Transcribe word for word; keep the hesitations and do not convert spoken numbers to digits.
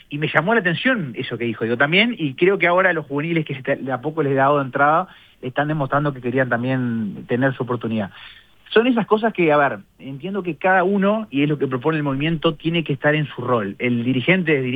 y me llamó la atención eso que dijo, digo, también, y creo que ahora los juveniles que se te, de a poco les he dado de entrada, están demostrando que querían también tener su oportunidad. Son esas cosas que, a ver, entiendo que cada uno, y es lo que propone el movimiento, tiene que estar en su rol. El dirigente es dirigente.